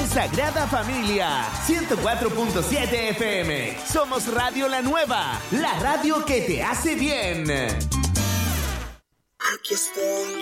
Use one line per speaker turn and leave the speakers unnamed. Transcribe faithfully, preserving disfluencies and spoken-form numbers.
Sagrada Familia, ciento cuatro punto siete F M. Somos Radio La Nueva, la radio que te hace bien.
Aquí estoy.